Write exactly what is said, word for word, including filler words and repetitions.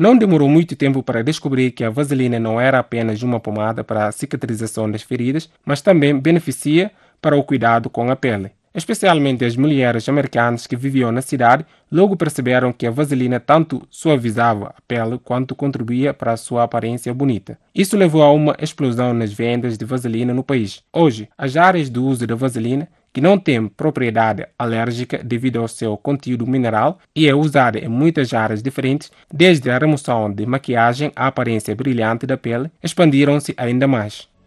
Não demorou muito tempo para descobrir que a vaselina não era apenas uma pomada para a cicatrização das feridas, mas também beneficia para o cuidado com a pele. Especialmente as mulheres americanas que viviam na cidade logo perceberam que a vaselina tanto suavizava a pele quanto contribuía para a sua aparência bonita. Isso levou a uma explosão nas vendas de vaselina no país. Hoje, as áreas de uso da vaselina que não tem propriedade alérgica devido ao seu conteúdo mineral e é usada em muitas áreas diferentes, desde a remoção de maquiagem à aparência brilhante da pele, expandiram-se ainda mais.